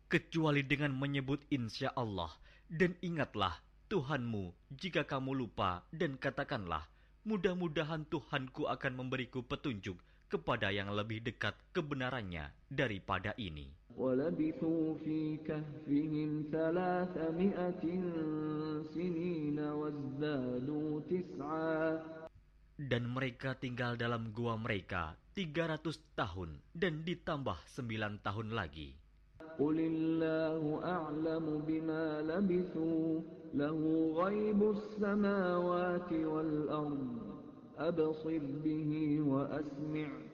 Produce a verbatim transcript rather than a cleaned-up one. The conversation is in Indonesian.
kecuali dengan menyebut insya Allah, dan ingatlah Tuhanmu jika kamu lupa, dan katakanlah, mudah-mudahan Tuhanku akan memberiku petunjuk kepada yang lebih dekat kebenarannya daripada ini. وَلَبِثُوا فِي كَهْفِهِمْ ثَلَاثَمِائَةٍ سِنِينَ وَازْدَادُوا تِسْعًا. Dan mereka tinggal dalam gua mereka tiga ratus tahun dan ditambah sembilan tahun lagi. قُلِ اللَّهُ أَعْلَمُ بِمَا لَبِثُوا لَهُ غَيْبُ السَّمَاوَاتِ وَالْأَرْضِ أَبْصِرْ بِهِ وَأَسْمِعْ